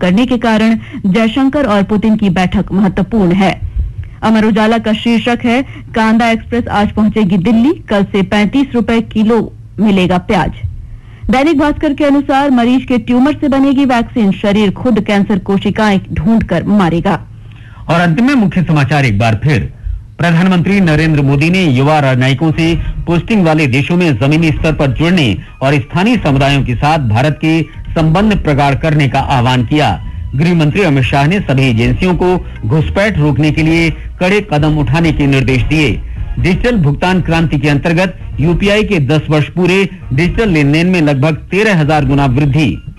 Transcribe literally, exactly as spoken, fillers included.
करने के कारण जयशंकर और पुतिन की बैठक महत्वपूर्ण है। अमर उजाला का शीर्षक है, कांदा एक्सप्रेस आज पहुंचेगी दिल्ली, कल से पैंतीस रुपए किलो मिलेगा प्याज। दैनिक भास्कर के अनुसार मरीज के ट्यूमर से बनेगी वैक्सीन, शरीर खुद कैंसर कोशिकाएं ढूंढकर मारेगा। और अंत में मुख्य समाचार एक बार फिर। प्रधानमंत्री नरेंद्र मोदी ने युवा राजनयिकों से पोस्टिंग वाले देशों में जमीनी स्तर पर जुड़ने और स्थानीय समुदायों के साथ भारत के संबंध प्रगाढ़ करने का आह्वान किया। गृह मंत्री अमित शाह ने सभी एजेंसियों को घुसपैठ रोकने के लिए कड़े कदम उठाने के निर्देश दिए। डिजिटल भुगतान क्रांति के अंतर्गत यूपीआई के दस वर्ष पूरे, डिजिटल लेन देन में लगभग तेरह हजार गुना वृद्धि।